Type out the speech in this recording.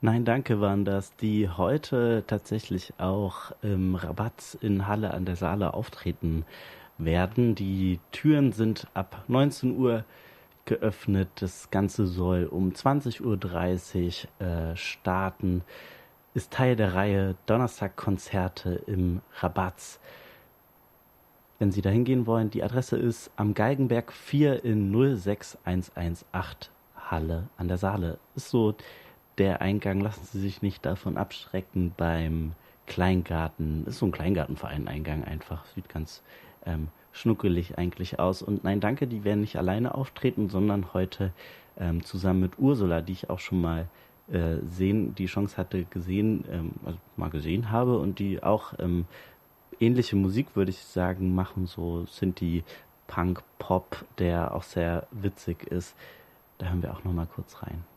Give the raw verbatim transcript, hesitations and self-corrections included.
Nein, danke waren das, die heute tatsächlich auch im Rabatz in Halle an der Saale auftreten werden. Die Türen sind ab neunzehn Uhr geöffnet. Das Ganze soll um zwanzig Uhr dreißig äh, starten. Ist Teil der Reihe Donnerstagkonzerte im Rabatz. Wenn Sie da hingehen wollen, die Adresse ist am Galgenberg vier in null sechs eins eins acht Halle an der Saale. Ist so der Eingang, lassen Sie sich nicht davon abschrecken beim Kleingarten. Ist so ein Kleingartenverein-Eingang einfach. Sieht ganz ähm, schnuckelig eigentlich aus. Und nein, danke, die werden nicht alleine auftreten, sondern heute ähm, zusammen mit Ursula, die ich auch schon mal äh, sehen, die Chance hatte gesehen, ähm, also mal gesehen habe und die auch ähm, ähnliche Musik, würde ich sagen, machen. So Synthie, Punk, Pop, der auch sehr witzig ist. Da hören wir auch noch mal kurz rein.